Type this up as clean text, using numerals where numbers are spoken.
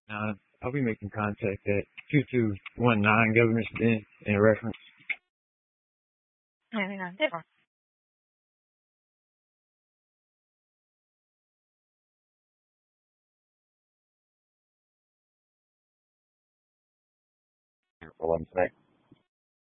I'll be making contact at 2219 Governor's Bend in reference. For 1 sec.